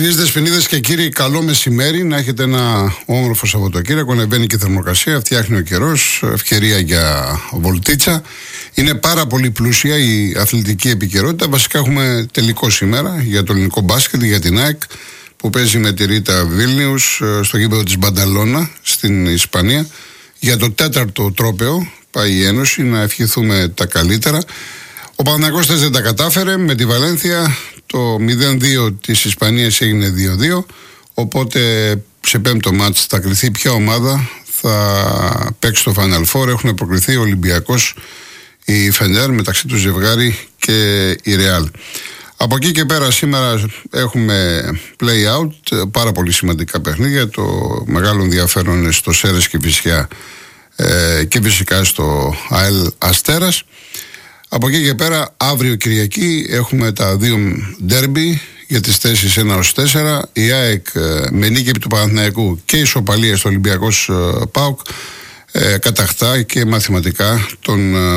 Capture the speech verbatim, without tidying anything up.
Κυρίες Δεσποινίδες και κύριοι, καλό μεσημέρι. Να έχετε ένα όμορφο Σαββατοκύριακο. Ανεβαίνει και η θερμοκρασία, φτιάχνει ο καιρός, ευκαιρία για βολτίτσα. Είναι πάρα πολύ πλούσια η αθλητική επικαιρότητα. Βασικά έχουμε τελικό σήμερα για το ελληνικό μπάσκετ, για την ΑΕΚ που παίζει με τη Ρίτα Βίλνιους στο γήπεδο της Μπανταλώνα στην Ισπανία. Για το τέταρτο τρόπαιο πάει η Ένωση, να ευχηθούμε τα καλύτερα. Ο Παναθηναϊκός δεν τα κατάφερε με τη Βαλένθια. Το μηδέν δύο της Ισπανίας έγινε δύο δύο. Οπότε σε πέμπτο μάτς θα κριθεί ποια ομάδα θα παίξει το Final Four. Έχουν προκριθεί ο Ολυμπιακός, η Φενέρ, μεταξύ του ζευγάρι και η Ρεάλ. Από εκεί και πέρα σήμερα έχουμε play out, πάρα πολύ σημαντικά παιχνίδια. Το μεγάλο ενδιαφέρον είναι στο Σέρες και Βυσσιά ε, και φυσικά στο ΑΕΛ Αστέρας. Από εκεί και πέρα, αύριο Κυριακή, έχουμε τα δύο ντέρμπι για τις θέσεις ένα έως τέσσερα. Η ΑΕΚ με νίκη επί του Παναθηναϊκού και ισοπαλία στο Ολυμπιακός ΠΑΟΚ ε, κατακτά και μαθηματικά τον